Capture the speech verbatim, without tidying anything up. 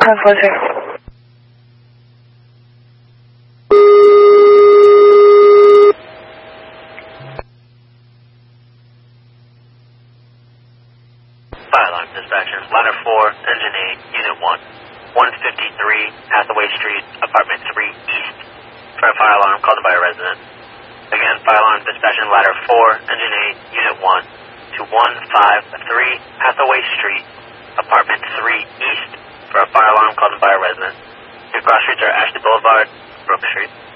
ten four zero. Fire alarm dispatcher, ladder four, engine eight, unit one, one fifty-three Hathaway Street, apartment three east. For a fire alarm called by a resident. Again, fire alarm dispatcher, ladder four, engine eight, unit one, to one five three Hathaway Street, apartment three east. For a fire alarm called by a resident. Your cross streets are Ashley Boulevard, Brook Street.